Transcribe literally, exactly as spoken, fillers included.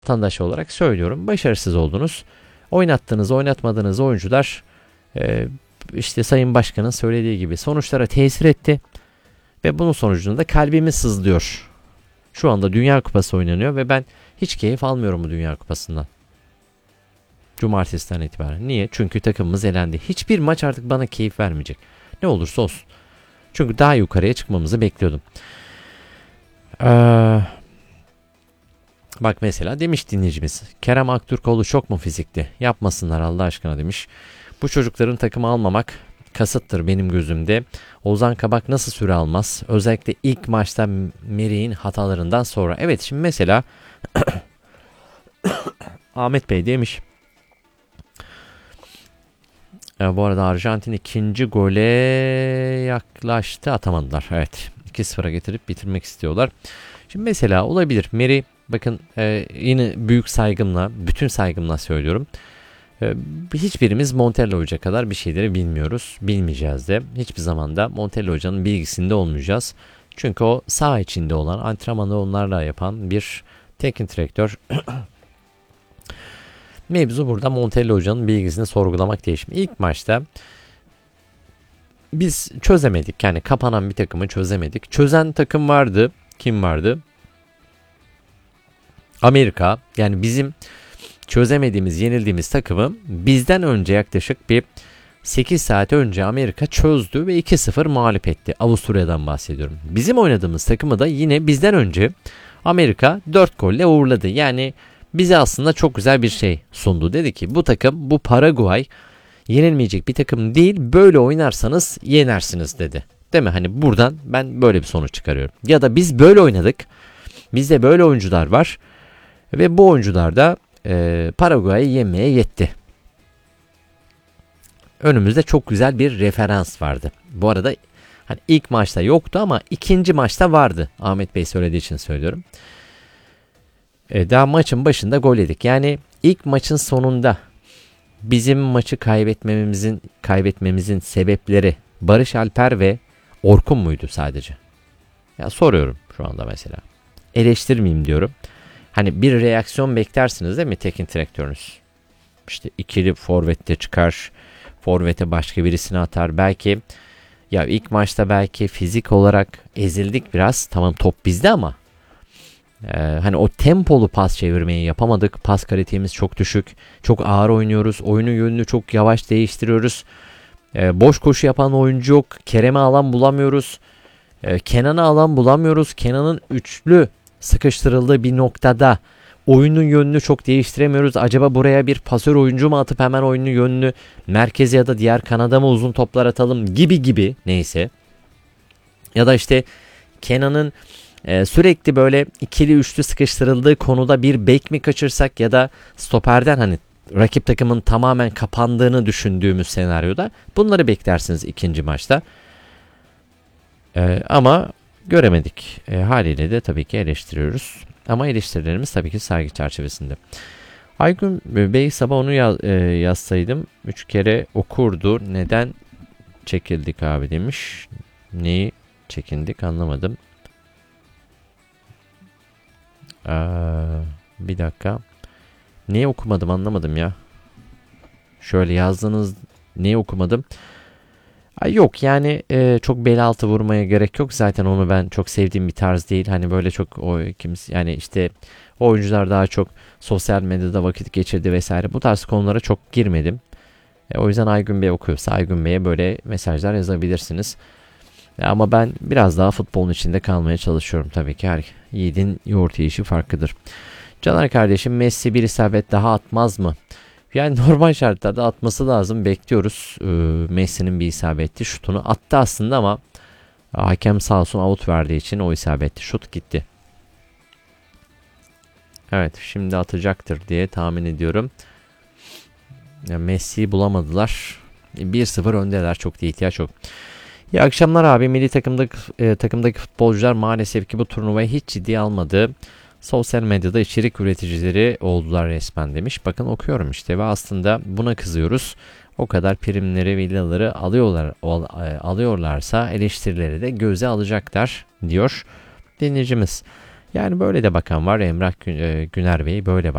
vatandaş olarak söylüyorum. Başarısız oldunuz. Oynattığınız, oynatmadığınız oyuncular e, işte Sayın Başkan'ın söylediği gibi sonuçlara tesir etti. Ve bunun sonucunda kalbimiz sızlıyor. Şu anda Dünya Kupası oynanıyor ve ben hiç keyif almıyorum bu Dünya Kupası'ndan. Cumartesiden itibaren. Niye? Çünkü takımımız elendi. Hiçbir maç artık bana keyif vermeyecek. Ne olursa olsun. Çünkü daha yukarıya çıkmamızı bekliyordum. Ee, bak mesela demiş dinleyicimiz. Kerem Aktürkoğlu çok mu fizikli? Yapmasınlar Allah aşkına demiş. Bu çocukların takımı almamak kasıttır benim gözümde. Ozan Kabak nasıl süre almaz? Özellikle ilk maçta Merih'in hatalarından sonra. Evet şimdi mesela Ahmet Bey demiş. E, bu arada Arjantin ikinci gole yaklaştı, atamadılar. Evet iki sıfıra getirip bitirmek istiyorlar. Şimdi mesela olabilir. Merih bakın e, yine büyük saygımla, bütün saygımla söylüyorum. E, hiçbirimiz Montella Hoca kadar bir şeyleri bilmiyoruz. Bilmeyeceğiz de. Hiçbir zaman da Montella Hoca'nın bilgisinde olmayacağız. Çünkü o saha içinde olan, antrenmanı onlarla yapan bir teknik direktör. Mevzu burada Montella Hoca'nın bilgisini sorgulamak değil. Şimdi İlk maçta biz çözemedik. Yani kapanan bir takımı çözemedik. Çözen takım vardı. Kim vardı? Amerika. Yani bizim çözemediğimiz, yenildiğimiz takımı bizden önce yaklaşık bir sekiz saat önce Amerika çözdü ve iki sıfır mağlup etti. Avusturya'dan bahsediyorum. Bizim oynadığımız takımı da yine bizden önce Amerika dört golle uğurladı. Yani bize aslında çok güzel bir şey sundu. Dedi ki bu takım, bu Paraguay yenilmeyecek bir takım değil. Böyle oynarsanız yenersiniz dedi. Değil mi? Hani buradan ben böyle bir sonuç çıkarıyorum. Ya da biz böyle oynadık. Bizde böyle oyuncular var. Ve bu oyuncular da e, Paraguay'ı yenmeye yetti. Önümüzde çok güzel bir referans vardı. Bu arada hani ilk maçta yoktu ama ikinci maçta vardı. Ahmet Bey söylediği için söylüyorum. E, daha maçın başında gol yedik. Yani ilk maçın sonunda bizim maçı kaybetmemizin kaybetmemizin sebepleri Barış Alper ve Orkun muydu sadece? Ya soruyorum şu anda mesela. Eleştirmeyeyim diyorum. Hani bir reaksiyon beklersiniz değil mi teknik direktörünüz? İşte ikili forvette çıkar. Forvete başka birisini atar. Belki ya ilk maçta belki fizik olarak ezildik biraz. Tamam top bizde ama Ee, hani o tempolu pas çevirmeyi yapamadık. Pas kalitemiz çok düşük. Çok ağır oynuyoruz. Oyunun yönünü çok yavaş değiştiriyoruz. Ee, boş koşu yapan oyuncu yok. Kerem'e alan bulamıyoruz. Ee, Kenan'a alan bulamıyoruz. Kenan'ın üçlü sıkıştırıldığı bir noktada oyunun yönünü çok değiştiremiyoruz. Acaba buraya bir pasör oyuncu mu atıp hemen oyunun yönünü merkeze ya da diğer kanada mı uzun toplar atalım gibi gibi neyse. Ya da işte Kenan'ın Ee, sürekli böyle ikili üçlü sıkıştırıldığı konuda bir bek mi kaçırsak ya da stoperden hani rakip takımın tamamen kapandığını düşündüğümüz senaryoda bunları beklersiniz ikinci maçta. Ee, ama göremedik. Ee, haliyle de tabii ki eleştiriyoruz. Ama eleştirilerimiz tabii ki saygı çerçevesinde. Aygün Bey sabah onu yaz, e, yazsaydım üç kere okurdu. Neden çekildik abi demiş. Neyi çekindik anlamadım. Ee, bir dakika. Neyi okumadım anlamadım ya. Şöyle yazdığınız neyi okumadım. Ay yok yani e, çok bel altı vurmaya gerek yok. Zaten onu ben çok sevdiğim bir tarz değil. Hani böyle çok o kimse yani işte o oyuncular daha çok sosyal medyada vakit geçirdi vesaire. Bu tarz konulara çok girmedim. E, o yüzden Aygün Bey okuyorsa Aygün Bey'e böyle mesajlar yazabilirsiniz. Ama ben biraz daha futbolun içinde kalmaya çalışıyorum tabii ki. Her yiğidin yoğurt yiyişi farklıdır. Caner kardeşim Messi bir isabet daha atmaz mı? Yani normal şartlarda atması lazım. Bekliyoruz. Ee, Messi'nin bir isabetli şutunu attı aslında ama hakem sağ olsun out verdiği için o isabetli şut gitti. Evet şimdi atacaktır diye tahmin ediyorum. Yani Messi'yi bulamadılar. bir sıfır öndeler. Çok da ihtiyaç yok. İyi akşamlar abi. Milli takımdaki, e, takımdaki futbolcular maalesef ki bu turnuvayı hiç ciddiye almadı. Sosyal medyada içerik üreticileri oldular resmen demiş. Bakın okuyorum işte ve aslında buna kızıyoruz. O kadar primleri, villaları alıyorlar, al, alıyorlarsa eleştirileri de göze alacaklar diyor dinleyicimiz. Yani böyle de bakan var. Emrah Gün- e, Güner Bey böyle